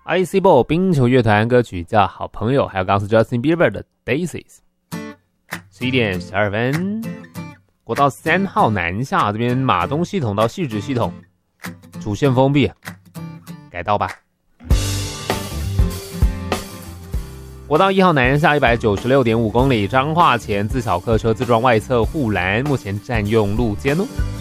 Icy Ball 冰球乐团歌曲叫好朋友，还有刚刚是 Justin Bieber 的 Daisies。11点12分，国道3号南下，这边马东系统到汐止系统主线封闭，改道吧。国道1号南下 196.5 公里，彰化前自小客车自撞外侧护栏，目前占用路肩哦。